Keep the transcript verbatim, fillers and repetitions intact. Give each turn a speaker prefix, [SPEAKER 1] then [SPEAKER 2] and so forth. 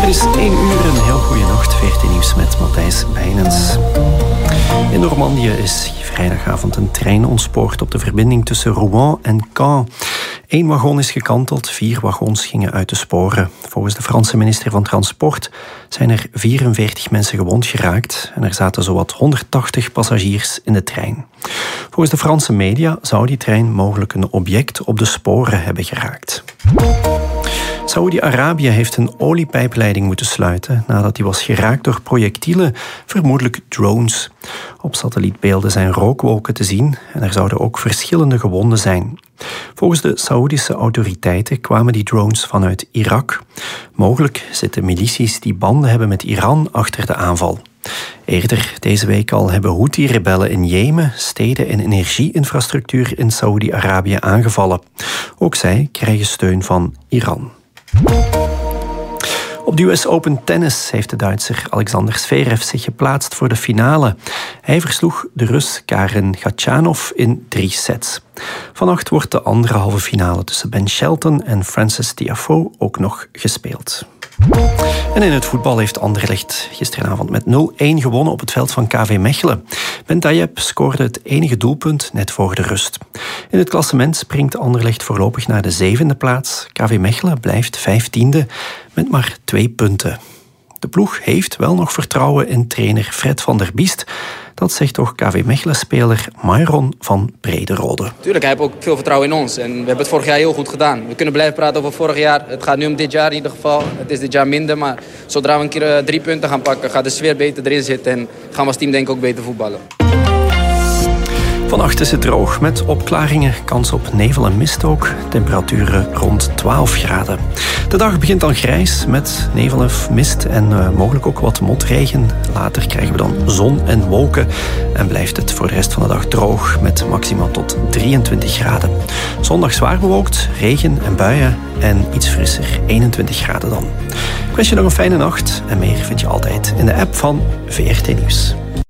[SPEAKER 1] Het is één uur, een heel goede nacht. V R T Nieuws met Matthijs Bijnens. In Normandië is vrijdagavond een trein ontspoord op de verbinding tussen Rouen en Caen. Eén wagon is gekanteld, vier wagons gingen uit de sporen. Volgens de Franse minister van Transport zijn er vierenveertig mensen gewond geraakt en er zaten zowat honderdtachtig passagiers in de trein. Volgens de Franse media zou die trein mogelijk een object op de sporen hebben geraakt. Saoedi-Arabië heeft een oliepijpleiding moeten sluiten nadat die was geraakt door projectielen, vermoedelijk drones. Op satellietbeelden zijn rookwolken te zien en er zouden ook verschillende gewonden zijn. Volgens de Saoedische autoriteiten kwamen die drones vanuit Irak. Mogelijk zitten milities die banden hebben met Iran achter de aanval. Eerder deze week al hebben Houthi-rebellen in Jemen steden en energie-infrastructuur in Saoedi-Arabië aangevallen. Ook zij krijgen steun van Iran. Op de U S Open Tennis heeft de Duitser Alexander Zverev zich geplaatst voor de finale. Hij versloeg de Rus Karen Khachanov in drie sets. Vannacht wordt de andere halve finale tussen Ben Shelton en Frances Tiafoe ook nog gespeeld. En in het voetbal heeft Anderlecht gisteravond met nul-een gewonnen op het veld van K V Mechelen. Ben Tayyip scoorde het enige doelpunt net voor de rust. In het klassement springt Anderlecht voorlopig naar de zevende plaats. K V Mechelen blijft vijftiende met maar twee punten. De ploeg heeft wel nog vertrouwen in trainer Fred van der Biest. Dat zegt toch K V Mechelen-speler Myron van Brederode.
[SPEAKER 2] Tuurlijk, hij heeft ook veel vertrouwen in ons. En we hebben het vorig jaar heel goed gedaan. We kunnen blijven praten over vorig jaar. Het gaat nu om dit jaar in ieder geval. Het is dit jaar minder, maar zodra we een keer drie punten gaan pakken, gaat de sfeer beter erin zitten en gaan we als team denk ik ook beter voetballen.
[SPEAKER 1] Vannacht is het droog met opklaringen, kans op nevel en mist ook. Temperaturen rond twaalf graden. De dag begint dan grijs met nevel en mist en uh, mogelijk ook wat motregen. Later krijgen we dan zon en wolken en blijft het voor de rest van de dag droog met maximaal tot drieëntwintig graden. Zondag zwaar bewolkt, regen en buien en iets frisser, eenentwintig graden dan. Ik wens je nog een fijne nacht en meer vind je altijd in de app van V R T Nieuws.